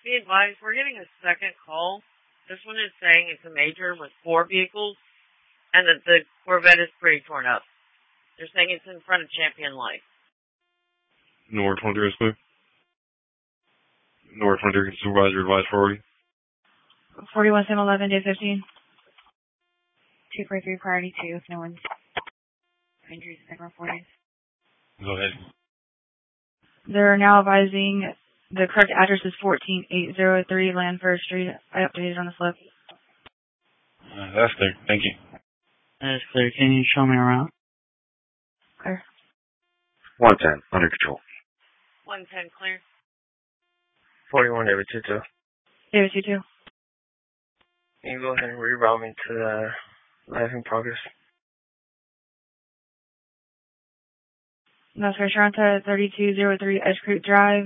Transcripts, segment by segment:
Be advised, we're getting a second call. This one is saying it's a major with 4 vehicles, and that the Corvette is pretty torn up. They're saying it's in front of Champion Life. North 23 is clear. North 23, supervisor advised 40. 41, 11, day 15. 243, priority 2, if no one's injuries, second 40s. Go ahead. They're now advising the correct address is 14803 Lanford Street. I updated on the slip. That's clear. Thank you. That is clear. Can you show me around? Clear. 110, under control. 110 clear. 41, David 22. David 22. Can you go ahead and reroute me to the live in progress? That's for Sharanta, 3203 Edge Creek Drive.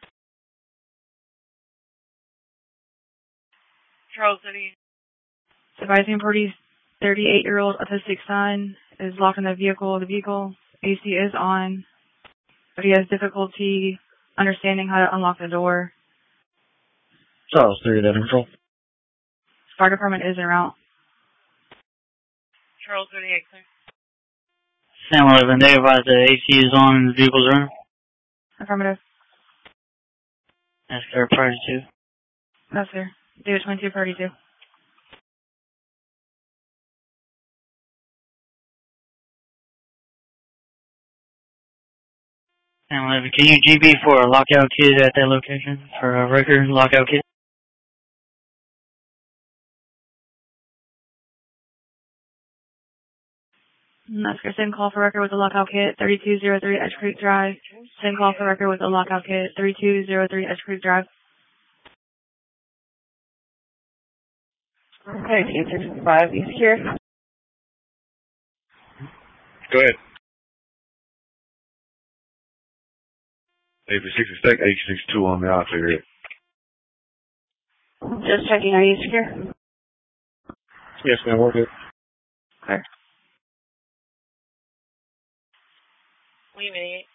Charles City. Advising parties, 38-year-old autistic son is locked in the vehicle. The vehicle AC is on, but he has difficulty understanding how to unlock the door. Charles 3, under control. Fire department is en route. Charles 38 clear. Sam 11, they advise the AC is on and the vehicle's running. Affirmative. That's clear. Priority 2. That's clear. David 22, priority 2. Sam 11, can you GB for a lockout kit at that location? For a record lockout kit? That's clear. Same call for record with a lockout kit, 3203 Edge Creek Drive. Same call for record with a lockout kit, 3203 Edge Creek Drive. Okay, 265, you secure? Go ahead. AP60 stack, H62 on the operator. Just checking, are you secure? Yes, ma'am, we're good. Clear. Wait a minute.